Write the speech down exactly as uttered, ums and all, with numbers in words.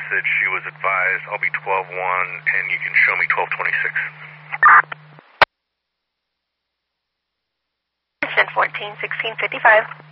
message. She was advised I'll be twelve one, and you can show me twelve twenty-six. fourteen sixteen fifty-five.